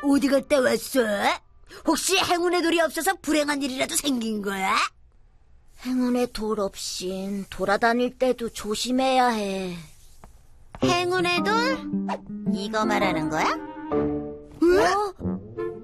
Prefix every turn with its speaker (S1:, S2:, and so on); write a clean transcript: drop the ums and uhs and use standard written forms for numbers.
S1: 어디 갔다 왔어? 혹시 행운의 돌이 없어서 불행한 일이라도 생긴 거야?
S2: 행운의 돌 없인 돌아다닐 때도 조심해야 해.
S3: 행운의 돌? 이거 말하는 거야?
S1: 왜?